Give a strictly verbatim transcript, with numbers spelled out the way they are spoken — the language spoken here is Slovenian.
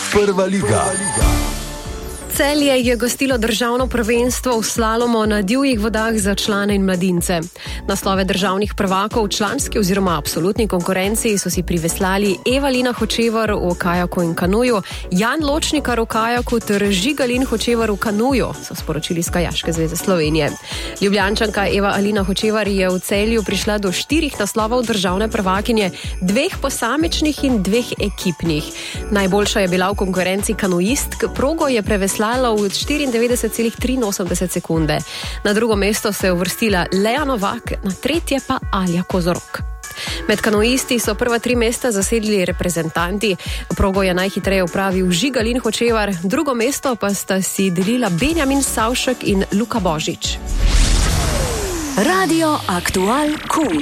Prva liga. Celje je gostilo državno prvenstvo v slalomu na divjih vodah za člane in mladince. Naslove državnih prvakov v članski oziroma absolutni konkurenci so si priveslali Evalina Hočevar v kajaku in kanuju, Jan Ločnikar v kajaku ter Žigalin Hočevar v kanuju, so sporočili iz Kajaške zveze Slovenije. Ljubljančanka Eva Alina Hočevar je v Celju prišla do štirih naslovov državne prvakinje, dveh posamičnih in dveh ekipnih. Najboljša je bila v konkurenci kanuistk, progo je preveslala v štiriindevetdeset celih triinosemdeset sekunde. Na drugo mesto se je uvrstila Lea Novak, na tretje pa Alja Kozorok. Med kanuisti so prva tri mesta zasedli reprezentanti. Progo je najhitreje upravil Žigalin Hočevar, drugo mesto pa sta si delila Benjamin Savšek in Luka Božič. Radio Aktual Kum.